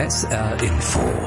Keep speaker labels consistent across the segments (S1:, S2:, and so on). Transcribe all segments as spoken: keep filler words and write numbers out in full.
S1: S R Info.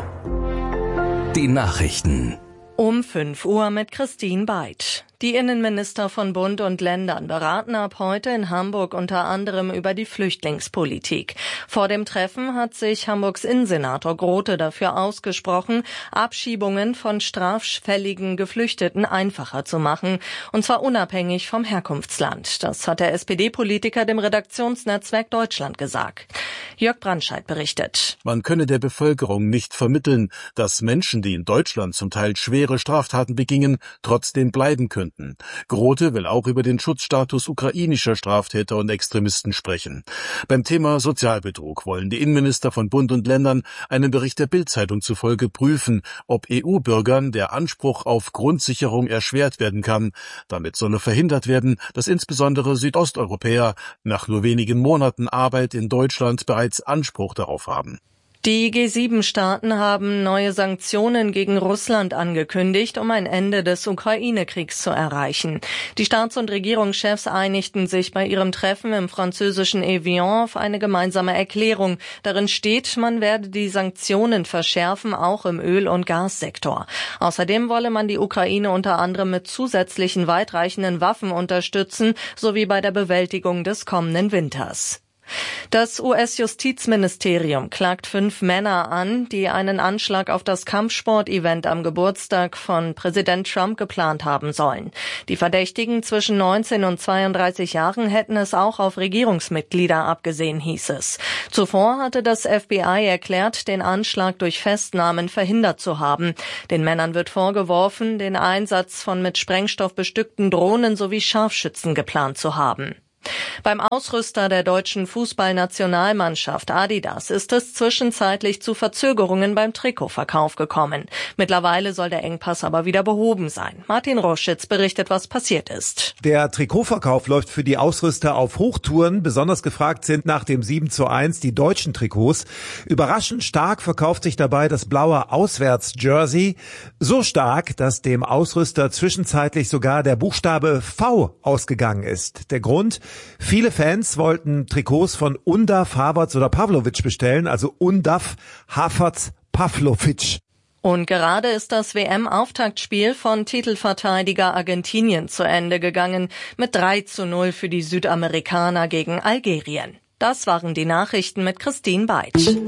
S1: Die Nachrichten.
S2: Um fünf Uhr mit Christine Beid. Die Innenminister von Bund und Ländern beraten ab heute in Hamburg unter anderem über die Flüchtlingspolitik. Vor dem Treffen hat sich Hamburgs Innensenator Grote dafür ausgesprochen, Abschiebungen von straffälligen Geflüchteten einfacher zu machen, und zwar unabhängig vom Herkunftsland. Das hat der S P D-Politiker dem Redaktionsnetzwerk Deutschland gesagt. Jörg Brandscheid berichtet.
S3: Man könne der Bevölkerung nicht vermitteln, dass Menschen, die in Deutschland zum Teil schwere Straftaten begingen, trotzdem bleiben könnten. Grote will auch über den Schutzstatus ukrainischer Straftäter und Extremisten sprechen. Beim Thema Sozialbetrug wollen die Innenminister von Bund und Ländern einen Bericht der Bild-Zeitung zufolge prüfen, ob E U-Bürgern der Anspruch auf Grundsicherung erschwert werden kann. Damit solle verhindert werden, dass insbesondere Südosteuropäer nach nur wenigen Monaten Arbeit in Deutschland bereits Anspruch darauf haben.
S2: Die G sieben Staaten haben neue Sanktionen gegen Russland angekündigt, um ein Ende des Ukraine-Kriegs zu erreichen. Die Staats- und Regierungschefs einigten sich bei ihrem Treffen im französischen Evian auf eine gemeinsame Erklärung. Darin steht, man werde die Sanktionen verschärfen, auch im Öl- und Gassektor. Außerdem wolle man die Ukraine unter anderem mit zusätzlichen weitreichenden Waffen unterstützen, sowie bei der Bewältigung des kommenden Winters. Das U S-Justizministerium klagt fünf Männer an, die einen Anschlag auf das Kampfsport-Event am Geburtstag von Präsident Trump geplant haben sollen. Die Verdächtigen zwischen neunzehn und zweiunddreißig Jahren hätten es auch auf Regierungsmitglieder abgesehen, hieß es. Zuvor hatte das F B I erklärt, den Anschlag durch Festnahmen verhindert zu haben. Den Männern wird vorgeworfen, den Einsatz von mit Sprengstoff bestückten Drohnen sowie Scharfschützen geplant zu haben. Beim Ausrüster der deutschen Fußballnationalmannschaft Adidas ist es zwischenzeitlich zu Verzögerungen beim Trikotverkauf gekommen. Mittlerweile soll der Engpass aber wieder behoben sein. Martin Roschitz berichtet, was passiert ist.
S4: Der Trikotverkauf läuft für die Ausrüster auf Hochtouren. Besonders gefragt sind nach dem sieben zu eins die deutschen Trikots. Überraschend stark verkauft sich dabei das blaue Auswärts-Jersey. So stark, dass dem Ausrüster zwischenzeitlich sogar der Buchstabe V ausgegangen ist. Der Grund: viele Fans wollten Trikots von Undaf, Havertz oder Pavlovic bestellen, also Undaf, Havertz, Pavlovic.
S2: Und gerade ist das W M-Auftaktspiel von Titelverteidiger Argentinien zu Ende gegangen, mit drei zu null für die Südamerikaner gegen Algerien. Das waren die Nachrichten mit Christine Beid.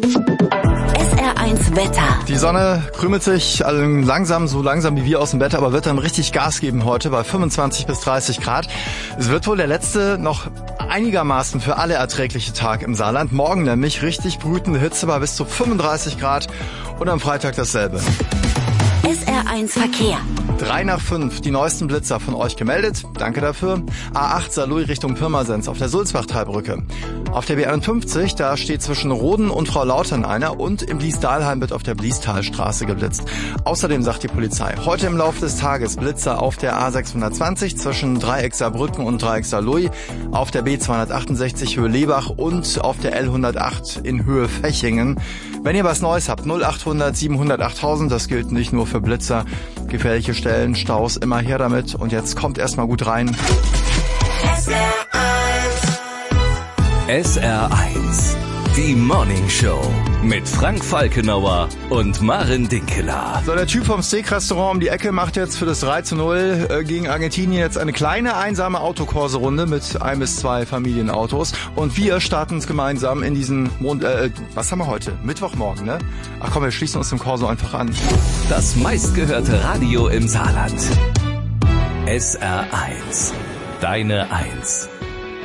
S5: S R eins Wetter.
S6: Die Sonne krümelt sich also langsam, so langsam wie wir aus dem Bett, aber wird dann richtig Gas geben heute bei fünfundzwanzig bis dreißig Grad. Es wird wohl der letzte noch einigermaßen für alle erträgliche Tag im Saarland. Morgen nämlich richtig brütende Hitze bei bis zu fünfunddreißig Grad und am Freitag dasselbe.
S5: S R eins Verkehr.
S6: Drei nach fünf, die neuesten Blitzer von euch gemeldet. Danke dafür. A acht Saarlouis Richtung Pirmasens auf der Sulzbachtalbrücke. Auf der B einundfünfzig, da steht zwischen Roden und Frau Lautern einer, und im Bliesdalheim wird auf der Bliestalstraße geblitzt. Außerdem sagt die Polizei, heute im Laufe des Tages Blitzer auf der A sechshundertzwanzig zwischen Dreieck Saarbrücken und Dreieck Saarlouis, auf der B zweihundertachtundsechzig Höhe Lebach und auf der L hundertacht in Höhe Fechingen. Wenn ihr was Neues habt, null achthundert siebenhundert achttausend, das gilt nicht nur für Blitzer. Gefährliche Stellen, Staus, immer her damit. Und jetzt kommt erstmal gut rein.
S1: S R eins. S R eins. Die Morning Show mit Frank Falkenauer und Maren Dinkeler.
S6: So, der Typ vom Steak-Restaurant um die Ecke macht jetzt für das drei zu null äh, gegen Argentinien jetzt eine kleine einsame Autokurse-Runde mit ein bis zwei Familienautos. Und wir starten uns gemeinsam in diesen Mond... Äh, was haben wir heute? Mittwochmorgen, ne? Ach komm, wir schließen uns dem Corso einfach an.
S1: Das meistgehörte Radio im Saarland. S R eins. Deine Eins.